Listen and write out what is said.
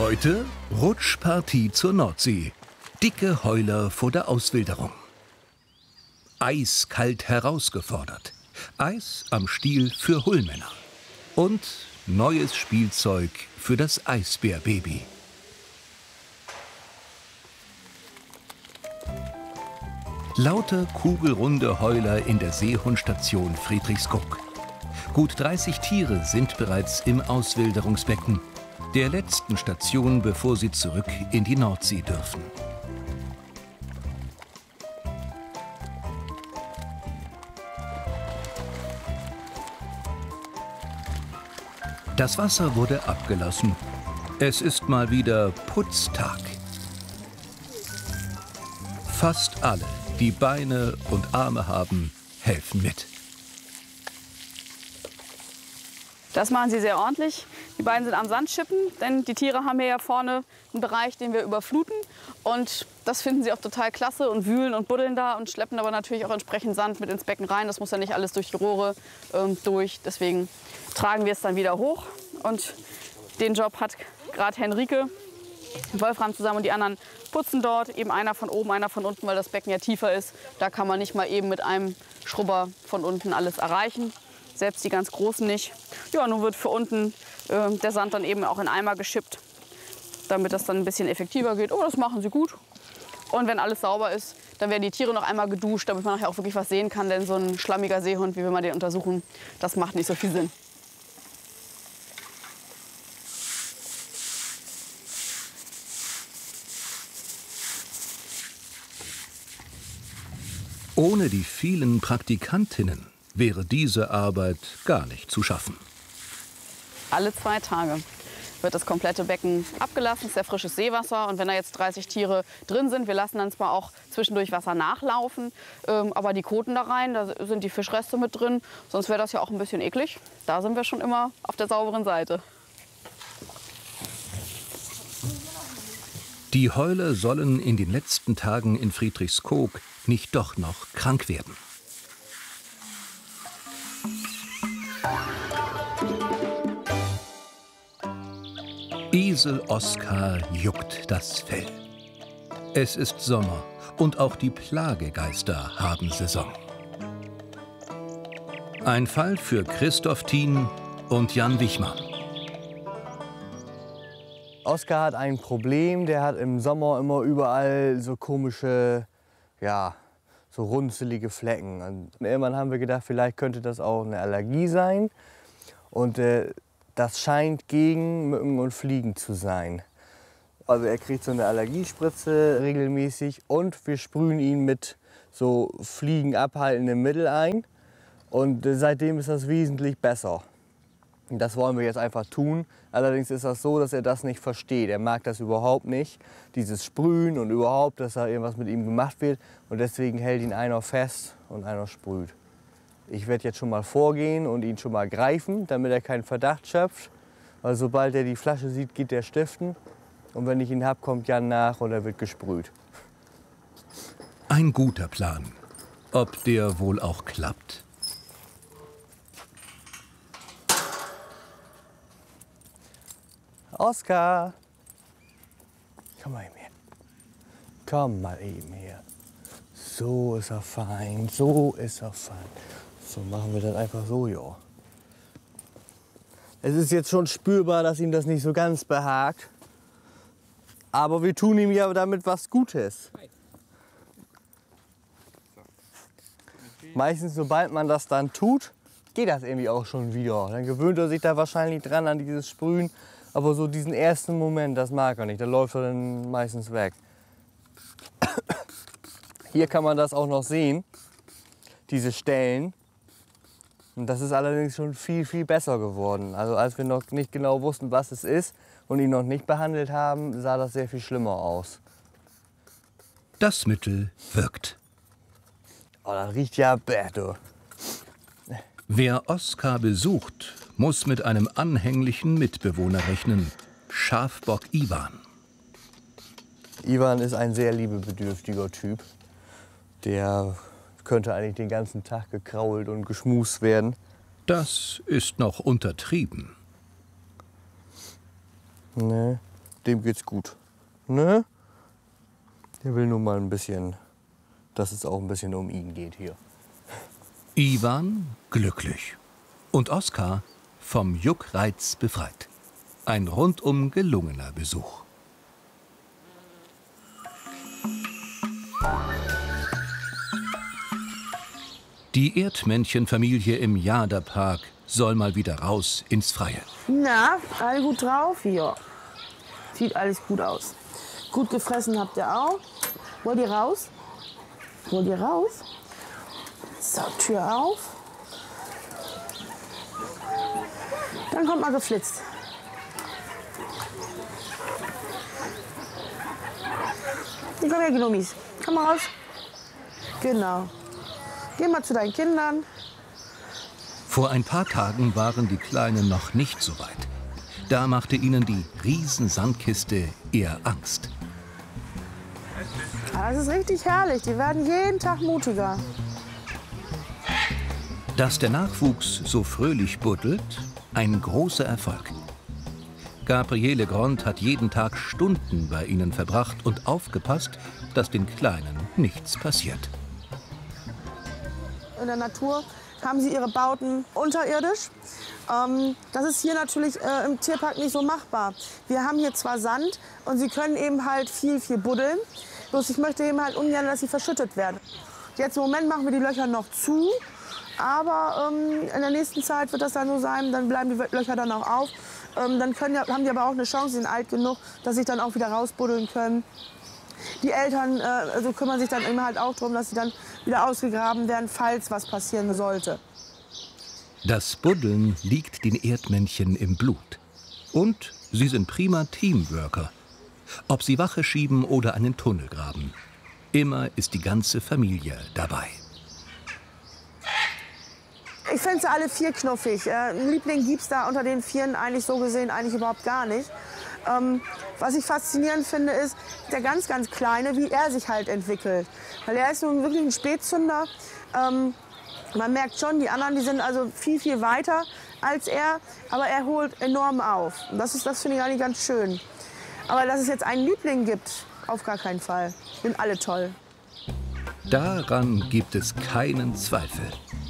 Heute Rutschpartie zur Nordsee. Dicke Heuler vor der Auswilderung. Eiskalt herausgefordert. Eis am Stiel für Hullmänner. Und neues Spielzeug für das Eisbärbaby. Lauter kugelrunde Heuler in der Seehundstation Friedrichskoog. Gut 30 Tiere sind bereits im Auswilderungsbecken, der letzten Station, bevor sie zurück in die Nordsee dürfen. Das Wasser wurde abgelassen. Es ist mal wieder Putztag. Fast alle, die Beine und Arme haben, helfen mit. Das machen sie sehr ordentlich. Die beiden sind am Sandschippen, denn die Tiere haben ja vorne einen Bereich, den wir überfluten. Und das finden sie auch total klasse und wühlen und buddeln da und schleppen aber natürlich auch entsprechend Sand mit ins Becken rein. Das muss ja nicht alles durch die Rohre durch. Deswegen tragen wir es dann wieder hoch. Und den Job hat gerade Henrike, Wolfram zusammen und die anderen putzen dort. Eben einer von oben, einer von unten, weil das Becken ja tiefer ist. Da kann man nicht mal eben mit einem Schrubber von unten alles erreichen. Selbst die ganz großen nicht. Ja, nun wird für unten der Sand dann eben auch in Eimer geschippt, damit das dann ein bisschen effektiver geht. Oh, das machen sie gut. Und wenn alles sauber ist, dann werden die Tiere noch einmal geduscht, damit man nachher auch wirklich was sehen kann. Denn so ein schlammiger Seehund, wie wir mal den untersuchen, das macht nicht so viel Sinn. Ohne die vielen Praktikantinnen wäre diese Arbeit gar nicht zu schaffen. Alle 2 Tage wird das komplette Becken abgelassen, ist sehr frisches Seewasser. Und wenn da jetzt 30 Tiere drin sind, wir lassen dann zwar auch zwischendurch Wasser nachlaufen, aber die Koten da rein, da sind die Fischreste mit drin. Sonst wäre das ja auch ein bisschen eklig. Da sind wir schon immer auf der sauberen Seite. Die Heuler sollen in den letzten Tagen in Friedrichskoog nicht doch noch krank werden. Esel Oskar juckt das Fell. Es ist Sommer und auch die Plagegeister haben Saison. Ein Fall für Christoph Thien und Jan Wichmann. Oskar hat ein Problem, der hat im Sommer immer überall so komische, ja, so runzelige Flecken. Und irgendwann haben wir gedacht, vielleicht könnte das auch eine Allergie sein. Und das scheint gegen Mücken und Fliegen zu sein. Also er kriegt so eine Allergiespritze regelmäßig und wir sprühen ihn mit so fliegenabhaltendem Mittel ein. Und seitdem ist das wesentlich besser. Und das wollen wir jetzt einfach tun. Allerdings ist das so, dass er das nicht versteht. Er mag das überhaupt nicht, dieses Sprühen und überhaupt, dass da irgendwas mit ihm gemacht wird. Und deswegen hält ihn einer fest und einer sprüht. Ich werde jetzt schon mal vorgehen und ihn schon mal greifen, damit er keinen Verdacht schöpft. Weil sobald er die Flasche sieht, geht er stiften. Und wenn ich ihn habe, kommt Jan nach und er wird gesprüht. Ein guter Plan. Ob der wohl auch klappt? Oskar! Komm mal eben her. Komm mal eben her. So ist er fein, so ist er fein. So machen wir das einfach so, ja. Es ist jetzt schon spürbar, dass ihm das nicht so ganz behagt. Aber wir tun ihm ja damit was Gutes. Meistens, sobald man das dann tut, geht das irgendwie auch schon wieder. Dann gewöhnt er sich da wahrscheinlich dran an dieses Sprühen. Aber so diesen ersten Moment, das mag er nicht. Da läuft er dann meistens weg. Hier kann man das auch noch sehen, diese Stellen. Und das ist allerdings schon viel, viel besser geworden. Also als wir noch nicht genau wussten, was es ist und ihn noch nicht behandelt haben, sah das sehr viel schlimmer aus. Das Mittel wirkt. Oh, das riecht ja bäh, du. Wer Oskar besucht, muss mit einem anhänglichen Mitbewohner rechnen. Schafbock Iwan. Iwan ist ein sehr liebebedürftiger Typ. Der könnte eigentlich den ganzen Tag gekrault und geschmust werden. Das ist noch untertrieben. Nee. dem geht's gut. Ne? Der will nur mal ein bisschen, dass es auch ein bisschen um ihn geht hier. Iwan glücklich und Oskar vom Juckreiz befreit. Ein rundum gelungener Besuch. Die Erdmännchenfamilie im Jaderpark soll mal wieder raus ins Freie. Na, alle gut drauf? Ja. Sieht alles gut aus. Gut gefressen habt ihr auch. Wollt ihr raus? Wollt ihr raus? So, Tür auf. Dann kommt mal geflitzt. Komm her, Gnummis. Komm mal raus. Genau. Geh mal zu deinen Kindern. Vor ein paar Tagen waren die Kleinen noch nicht so weit. Da machte ihnen die Riesensandkiste eher Angst. Das ist richtig herrlich. Die werden jeden Tag mutiger. Dass der Nachwuchs so fröhlich buddelt, ein großer Erfolg. Gabriele Grond hat jeden Tag Stunden bei ihnen verbracht und aufgepasst, dass den Kleinen nichts passiert. In der Natur haben sie ihre Bauten unterirdisch. Das ist hier natürlich im Tierpark nicht so machbar. Wir haben hier zwar Sand und sie können eben halt viel buddeln. Bloß ich möchte eben halt ungern, dass sie verschüttet werden. Jetzt im Moment machen wir die Löcher noch zu. Aber in der nächsten Zeit wird das dann so sein, dann bleiben die Löcher dann auch auf. Dann haben die aber auch eine Chance, sie sind alt genug, dass sie dann auch wieder rausbuddeln können. Die Eltern kümmern sich dann immer halt auch darum, dass sie dann wieder ausgegraben werden, falls was passieren sollte. Das Buddeln liegt den Erdmännchen im Blut. Und sie sind prima Teamworker. Ob sie Wache schieben oder einen Tunnel graben. Immer ist die ganze Familie dabei. Ich finde sie alle vier knuffig. Einen Liebling gibt es da unter den Vieren eigentlich so gesehen eigentlich überhaupt gar nicht. Was ich faszinierend finde, ist der ganz Kleine, wie er sich halt entwickelt. Weil er ist nun wirklich ein Spätzünder. Man merkt schon, die anderen, die sind also viel weiter als er. Aber er holt enorm auf. Und das finde ich eigentlich ganz schön. Aber dass es jetzt einen Liebling gibt, auf gar keinen Fall. Sind alle toll. Daran gibt es keinen Zweifel.